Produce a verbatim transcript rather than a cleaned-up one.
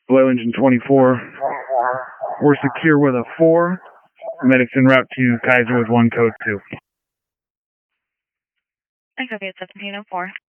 Below engine twenty-four. We're secure with a four. Medics en route to Kaiser with one code two. I copy at seventeen oh four.